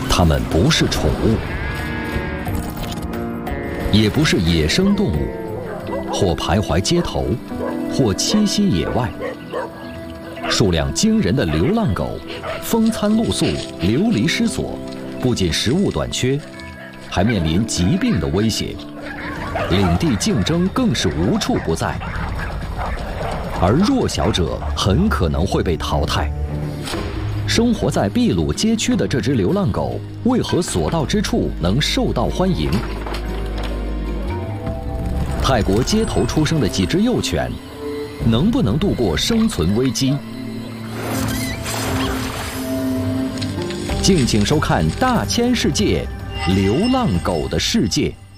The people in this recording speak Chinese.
它们不是宠物，也不是野生动物，或徘徊街头，或栖息野外。数量惊人的流浪狗，风餐露宿，流离失所，不仅食物短缺，还面临疾病的威胁，领地竞争更是无处不在，而弱小者很可能会被淘汰。生活在秘鲁街区的这只流浪狗，为何所到之处能受到欢迎？泰国街头出生的几只幼犬，能不能度过生存危机？敬请收看《大千世界：流浪狗的世界》。